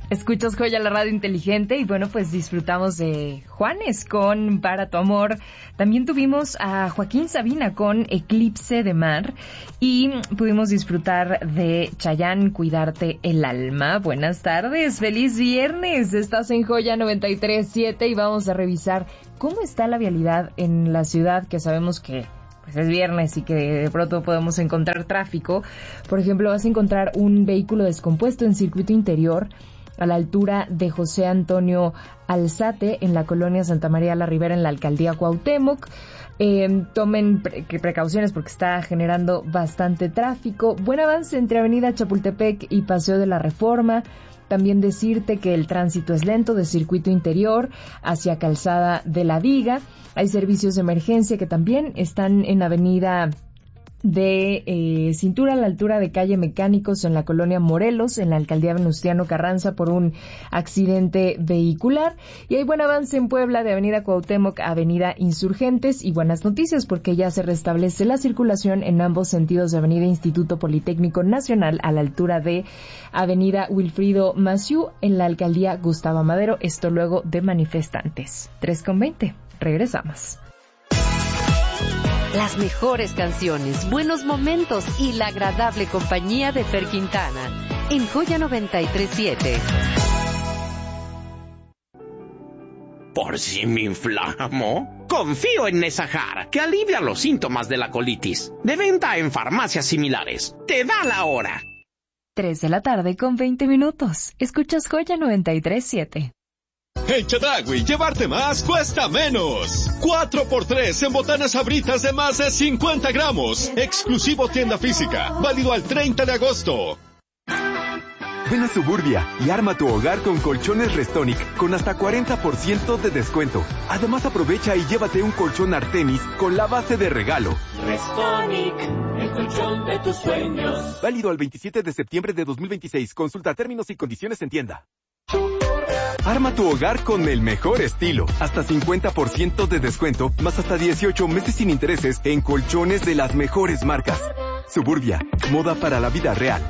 Escuchas Joya, la radio inteligente, y bueno, pues disfrutamos de Juanes con Para tu amor. También tuvimos a Joaquín Sabina con Eclipse de mar, y pudimos disfrutar de Chayanne, Cuidarte el alma. Buenas tardes, feliz viernes. Estás en Joya 93.7 y vamos a revisar cómo está la vialidad en la ciudad, que sabemos que pues es viernes y que de pronto podemos encontrar tráfico. Por ejemplo, vas a encontrar un vehículo descompuesto en circuito interior a la altura de José Antonio Alzate, en la colonia Santa María la Ribera, en la alcaldía Cuauhtémoc. Tomen precauciones porque está generando bastante tráfico. Buen avance entre avenida Chapultepec y Paseo de la Reforma. También decirte que el tránsito es lento de circuito interior hacia Calzada de la Viga. Hay servicios de emergencia que también están en avenida de Cintura, a la altura de calle Mecánicos, en la colonia Morelos, en la alcaldía Venustiano Carranza, por un accidente vehicular. Y hay buen avance en Puebla, de avenida Cuauhtémoc a avenida Insurgentes. Y buenas noticias porque ya se restablece la circulación en ambos sentidos de avenida Instituto Politécnico Nacional, a la altura de avenida Wilfrido Massieu, en la alcaldía Gustavo Madero. Esto luego de manifestantes. 3:20. Regresamos. Las mejores canciones, buenos momentos y la agradable compañía de Fer Quintana en Joya 93.7. ¿Por si me inflamo? Confío en Nesajar, que alivia los síntomas de la colitis. De venta en farmacias similares. Te da la hora. 3:20 p.m. Escuchas Joya 93.7. En Chedraui, llevarte más cuesta menos. 4x3 en botanas Sabritas de más de 50 gramos. Exclusivo tienda física. Válido al 30 de agosto. Ven a Suburbia y arma tu hogar con colchones Restonic con hasta 40% de descuento. Además, aprovecha y llévate un colchón Artemis con la base de regalo. Restonic, el colchón de tus sueños. Válido al 27 de septiembre de 2026. Consulta términos y condiciones en tienda. Arma tu hogar con el mejor estilo. Hasta 50% de descuento, más hasta 18 meses sin intereses en colchones de las mejores marcas. Suburbia, moda para la vida real.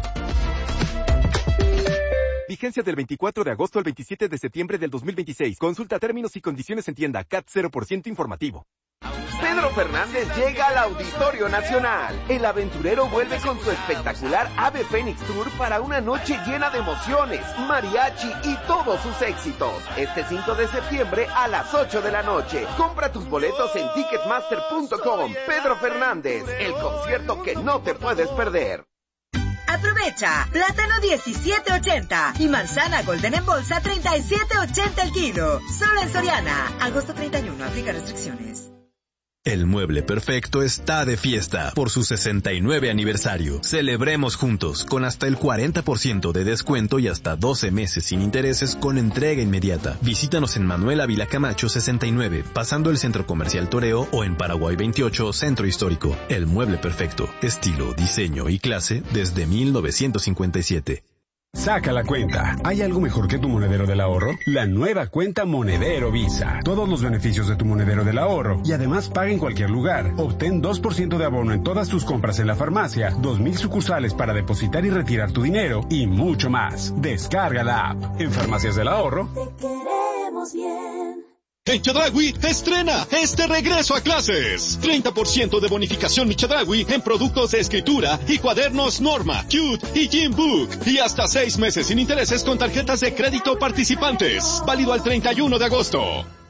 Vigencia del 24 de agosto al 27 de septiembre del 2026. Consulta términos y condiciones en tienda. CAT 0% informativo. Pedro Fernández llega al Auditorio Nacional. El aventurero vuelve con su espectacular Ave Fénix Tour para una noche llena de emociones, mariachi y todos sus éxitos. Este 5 de septiembre a las 8 de la noche. Compra tus boletos en ticketmaster.com. Pedro Fernández, el concierto que no te puedes perder. Aprovecha, plátano 17.80 y manzana golden en bolsa 37.80 el kilo. Solo en Soriana. Agosto 31, aplica restricciones. El Mueble Perfecto está de fiesta por su 69 aniversario. Celebremos juntos con hasta el 40% de descuento y hasta 12 meses sin intereses con entrega inmediata. Visítanos en Manuel Ávila Camacho 69, pasando el Centro Comercial Toreo, o en Paraguay 28, Centro Histórico. El Mueble Perfecto, estilo, diseño y clase desde 1957. Saca la cuenta. ¿Hay algo mejor que tu monedero del ahorro? La nueva cuenta Monedero Visa. Todos los beneficios de tu monedero del ahorro y además paga en cualquier lugar. Obtén 2% de abono en todas tus compras en la farmacia, 2,000 sucursales para depositar y retirar tu dinero y mucho más. Descarga la app. En Farmacias del Ahorro. Te queremos bien. En Chedraui, estrena este regreso a clases. 30% de bonificación Mi Chedraui en productos de escritura y cuadernos Norma, Cute y Jim Book. Y hasta 6 meses sin intereses con tarjetas de crédito participantes. Válido al 31 de agosto.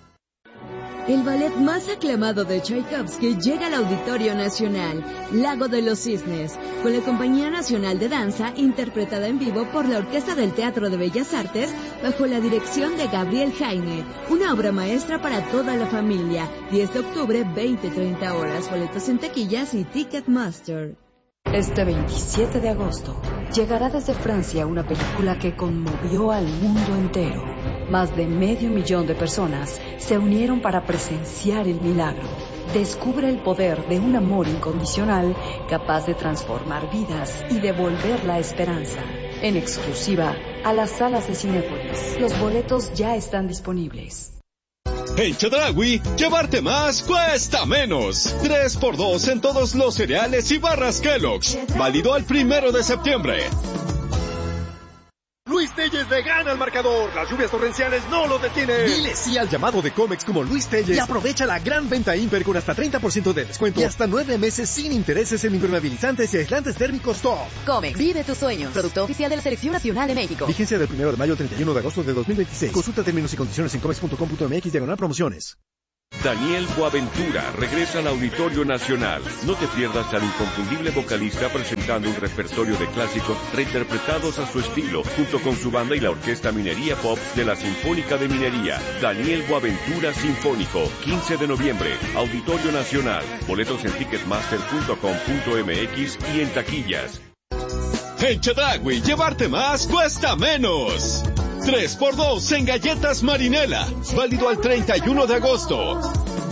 El ballet más aclamado de Tchaikovsky llega al Auditorio Nacional, Lago de los Cisnes, con la Compañía Nacional de Danza, interpretada en vivo por la Orquesta del Teatro de Bellas Artes, bajo la dirección de Gabriel Jaime. Una obra maestra para toda la familia. 10 de octubre, 20-30 horas. Boletos en taquillas y Ticketmaster. Este 27 de agosto llegará desde Francia una película que conmovió al mundo entero. Más de 500,000 de personas se unieron para presenciar el milagro. Descubre el poder de un amor incondicional capaz de transformar vidas y devolver la esperanza. En exclusiva a las salas de Cinépolis. Los boletos ya están disponibles. En Chedraui, llevarte más cuesta menos. 3x2 en todos los cereales y barras Kellogg's. Válido al 1 de septiembre. Luis Luis Telles le gana al marcador. Las lluvias torrenciales no lo detienen. Dile sí al llamado de Comex como Luis Telles y aprovecha la gran venta Imper con hasta 30% de descuento y hasta 9 meses sin intereses en impermeabilizantes y aislantes térmicos top. Comex, vive tus sueños. Producto oficial de la Selección Nacional de México. Vigencia del 1 de mayo al 31 de agosto de 2026. Consulta términos y condiciones en comex.com.mx/promociones. Daniel Boaventura regresa al Auditorio Nacional. No te pierdas al inconfundible vocalista presentando un repertorio de clásicos reinterpretados a su estilo, junto con su banda y la Orquesta Minería Pop de la Sinfónica de Minería. Daniel Boaventura Sinfónico, 15 de noviembre, Auditorio Nacional. Boletos en ticketmaster.com.mx y en taquillas. En Chedraui, llevarte más cuesta menos. 3x2 en galletas Marinela. Válido al 31 de agosto.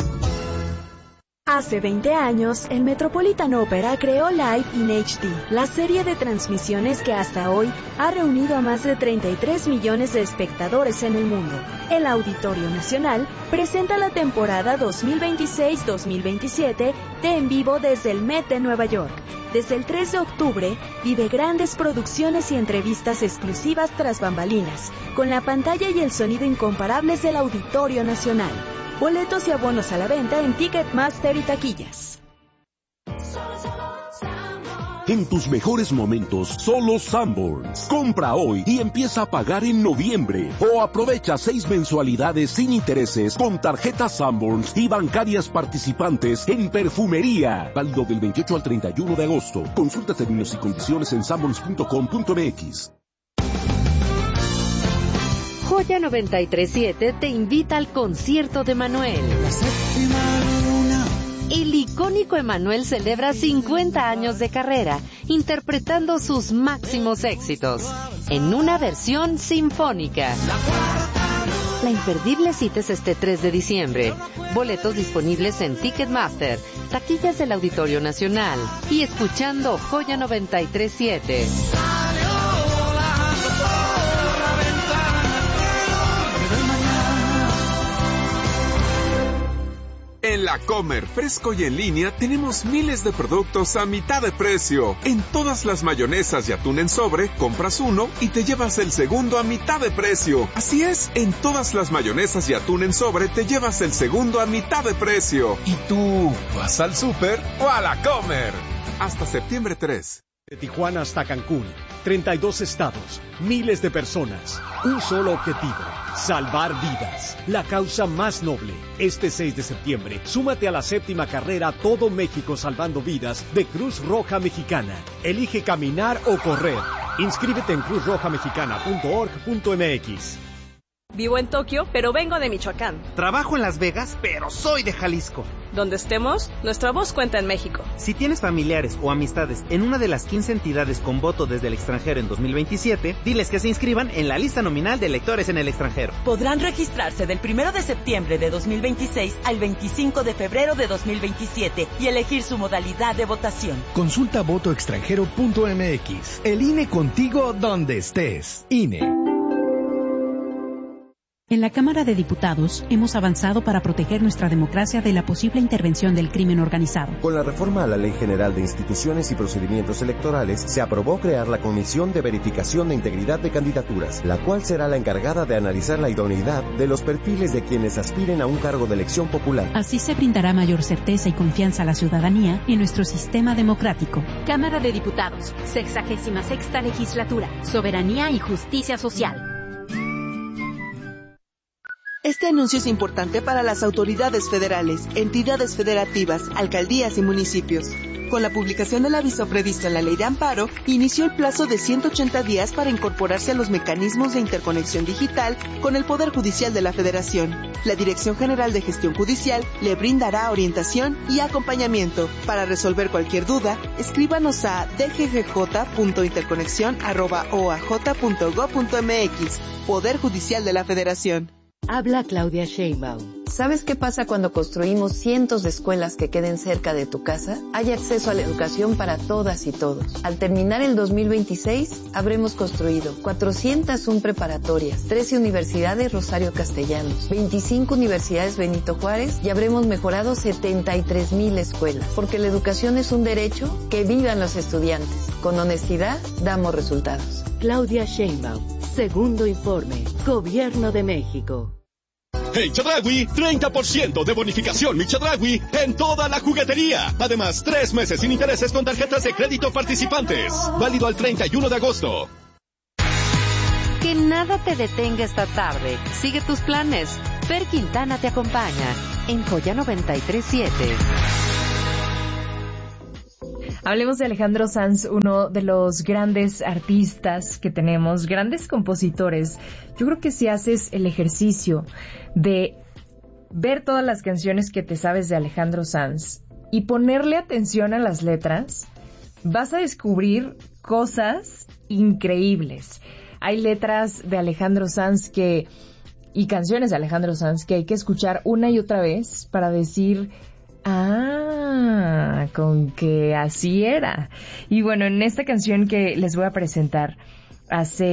Hace 20 años, el Metropolitan Opera creó Live in HD, la serie de transmisiones que hasta hoy ha reunido a más de 33 millones de espectadores en el mundo. El Auditorio Nacional presenta la temporada 2026-2027 de En Vivo desde el Met de Nueva York. Desde el 3 de octubre, vive grandes producciones y entrevistas exclusivas tras bambalinas, con la pantalla y el sonido incomparables del Auditorio Nacional. Boletos y abonos a la venta en Ticketmaster y taquillas. En tus mejores momentos, solo Sanborns. Compra hoy y empieza a pagar en noviembre. O aprovecha 6 mensualidades sin intereses con tarjetas Sanborns y bancarias participantes en perfumería. Válido del 28 al 31 de agosto. Consulta términos y condiciones en sanborns.com.mx. Joya 93.7 te invita al concierto de Manuel. La séptima luna. El icónico Emanuel celebra 50 años de carrera, interpretando sus máximos éxitos, en una versión sinfónica. La imperdible cita es este 3 de diciembre. Boletos disponibles en Ticketmaster, taquillas del Auditorio Nacional y escuchando Joya 93.7. En La Comer, fresco y en línea, tenemos miles de productos a mitad de precio. En todas las mayonesas y atún en sobre, compras uno y te llevas el segundo a mitad de precio. Así es, en todas las mayonesas y atún en sobre, te llevas el segundo a mitad de precio. ¿Y tú, vas al súper o a La Comer? Hasta septiembre 3. De Tijuana hasta Cancún, 32 estados, miles de personas, un solo objetivo, salvar vidas, la causa más noble. Este 6 de septiembre, súmate a la 7ª carrera Todo México Salvando Vidas de Cruz Roja Mexicana. Elige caminar o correr. Inscríbete en cruzrojamexicana.org.mx. Vivo en Tokio, pero vengo de Michoacán. Trabajo en Las Vegas, pero soy de Jalisco. Donde estemos, nuestra voz cuenta en México. Si tienes familiares o amistades en una de las 15 entidades con voto desde el extranjero en 2027, diles que se inscriban en la lista nominal de electores en el extranjero. Podrán registrarse del 1 de septiembre de 2026 al 25 de febrero de 2027 y elegir su modalidad de votación. Consulta votoextranjero.mx. El INE contigo donde estés. INE. En la Cámara de Diputados hemos avanzado para proteger nuestra democracia de la posible intervención del crimen organizado. Con la reforma a la Ley General de Instituciones y Procedimientos Electorales, se aprobó crear la Comisión de Verificación de Integridad de Candidaturas, la cual será la encargada de analizar la idoneidad de los perfiles de quienes aspiren a un cargo de elección popular. Así se brindará mayor certeza y confianza a la ciudadanía en nuestro sistema democrático. Cámara de Diputados, 66ª Legislatura, Soberanía y Justicia Social. Este anuncio es importante para las autoridades federales, entidades federativas, alcaldías y municipios. Con la publicación del aviso previsto en la Ley de Amparo, inició el plazo de 180 días para incorporarse a los mecanismos de interconexión digital con el Poder Judicial de la Federación. La Dirección General de Gestión Judicial le brindará orientación y acompañamiento. Para resolver cualquier duda, escríbanos a dggj.interconexion@oaj.gov.mx. Poder Judicial de la Federación. Habla Claudia Sheinbaum. ¿Sabes qué pasa cuando construimos cientos de escuelas que queden cerca de tu casa? Hay acceso a la educación para todas y todos. Al terminar el 2026, habremos construido 401 preparatorias, 13 universidades Rosario Castellanos, 25 universidades Benito Juárez y habremos mejorado 73,000 escuelas. Porque la educación es un derecho, que vivan los estudiantes. Con honestidad, damos resultados. Claudia Sheinbaum. Segundo informe, Gobierno de México. En Chedraui, 30% de bonificación Mi Chedraui en toda la juguetería. Además, 3 meses sin intereses con tarjetas de crédito participantes. Válido al 31 de agosto. Que nada te detenga esta tarde. Sigue tus planes. Fer Quintana te acompaña en Joya 93.7. Hablemos de Alejandro Sanz, uno de los grandes artistas que tenemos, grandes compositores. Yo creo que si haces el ejercicio de ver todas las canciones que te sabes de Alejandro Sanz y ponerle atención a las letras, vas a descubrir cosas increíbles. Hay letras de Alejandro Sanz y canciones de Alejandro Sanz que hay que escuchar una y otra vez para decir, con que así era. Y bueno, en esta canción que les voy a presentar, hace